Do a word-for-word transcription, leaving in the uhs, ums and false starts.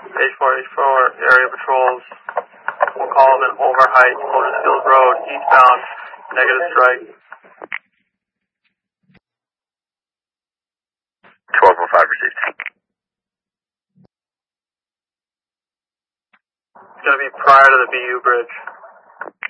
H four, H four, area patrols. We'll call them in Over Heights, Huddersfield Road, eastbound, negative strike. twelve oh five received. It's going to be prior to the B U bridge.